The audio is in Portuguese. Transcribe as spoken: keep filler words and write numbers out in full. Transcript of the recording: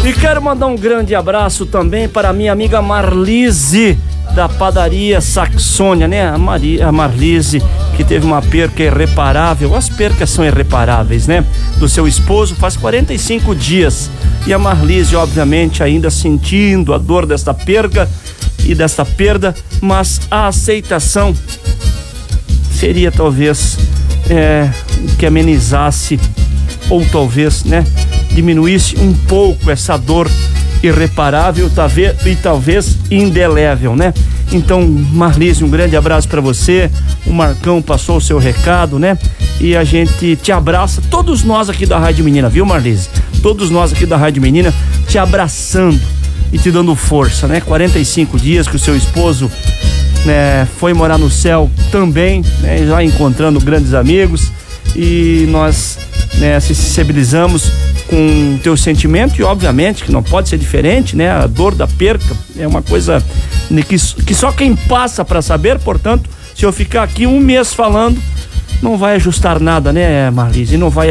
E quero mandar um grande abraço também para a minha amiga Marlise, da padaria Saxônia, né? A, Maria, a Marlise, que teve uma perca irreparável. As percas são irreparáveis, né? Do seu esposo faz quarenta e cinco dias. E a Marlise, obviamente, ainda sentindo a dor desta perca e desta perda, mas a aceitação seria talvez é, que amenizasse ou talvez, né, diminuísse um pouco essa dor irreparável talvez, e talvez indelével, né? Então, Marlise, um grande abraço para você. O Marcão passou o seu recado, né? E a gente te abraça, todos nós aqui da Rádio Menina, viu, Marlise? Todos nós aqui da Rádio Menina te abraçando e te dando força, né? quarenta e cinco dias que o seu esposo, né, foi morar no céu também, né? Já encontrando grandes amigos, e nós, né, se sensibilizamos com o teu sentimento, e obviamente que não pode ser diferente, né? A dor da perca é uma coisa que, que só quem passa para saber. Portanto, se eu ficar aqui um mês falando, não vai ajustar nada, né, Marlise? Não vai